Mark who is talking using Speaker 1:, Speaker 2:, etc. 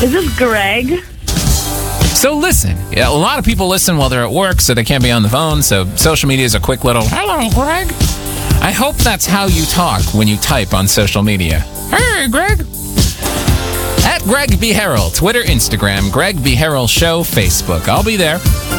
Speaker 1: Is this Greg?
Speaker 2: So listen, a lot of people listen while they're at work, so they can't be on the phone, so social media is a quick little, hello, Greg. I hope that's how you talk when you type on social media. Hey, Greg. At Greg B. Harrell, Twitter, Instagram, Greg B. Harrell Show, Facebook. I'll be there.